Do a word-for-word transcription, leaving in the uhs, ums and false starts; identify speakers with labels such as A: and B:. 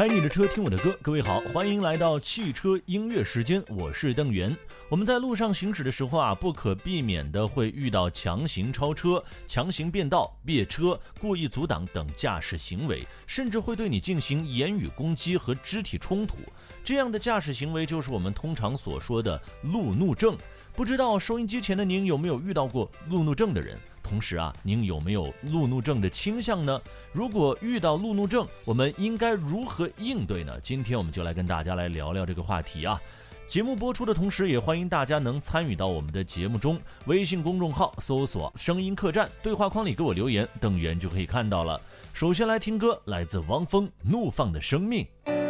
A: 开你的车，听我的歌。各位好，欢迎来到汽车音乐时间，我是邓源。我们在路上行驶的时候啊，不可避免的会遇到强行超车、强行变道、别车、故意阻挡等驾驶行为，甚至会对你进行言语攻击和肢体冲突。这样的驾驶行为就是我们通常所说的路怒症。不知道收音机前的您有没有遇到过路怒症的人？同时啊，您有没有路怒症的倾向呢？如果遇到路怒症，我们应该如何应对呢？今天我们就来跟大家来聊聊这个话题啊。节目播出的同时，也欢迎大家能参与到我们的节目中。微信公众号搜索声音客栈，对话框里给我留言，邓源就可以看到了。首先来听歌，来自汪峰《怒放的生命》。